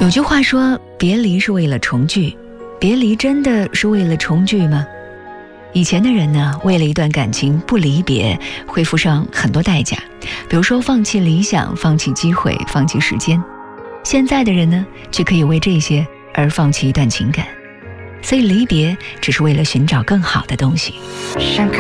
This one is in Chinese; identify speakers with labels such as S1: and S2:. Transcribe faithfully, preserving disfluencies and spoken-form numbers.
S1: 有句话说，别离是为了重聚，别离真的是为了重聚吗？以前的人呢，为了一段感情不离别，会付上很多代价，比如说放弃理想，放弃机会，放弃时间。现在的人呢，却可以为这些而放弃一段情感，所以离别只是为了寻找更好的东西。
S2: 想看